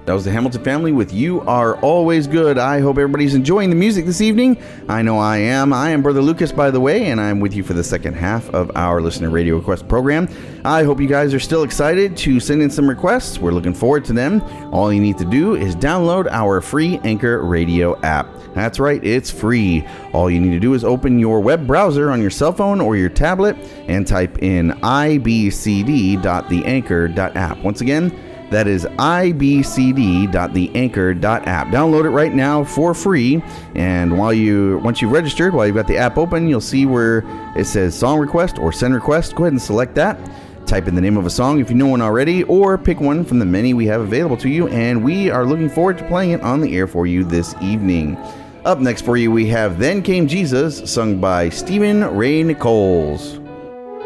That was the Hamilton Family with You Are Always Good. I hope everybody's enjoying the music this evening. I know I am. I am Brother Lucas, by the way, and I'm with you for the second half of our Listener Radio Request program. I hope you guys are still excited to send in some requests. We're looking forward to them. All you need to do is download our free Anchor Radio app. That's right, it's free. All you need to do is open your web browser on your cell phone or your tablet and type in ibcd.theanchor.app. Once again, that is ibcd.theanchor.app. Download it right now for free. And once you've registered, while you've got the app open, you'll see where it says song request or send request. Go ahead and select that. Type in the name of a song if you know one already, or pick one from the many we have available to you. And we are looking forward to playing it on the air for you this evening. Up next for you, we have Then Came Jesus, sung by Stephen Ray Nichols.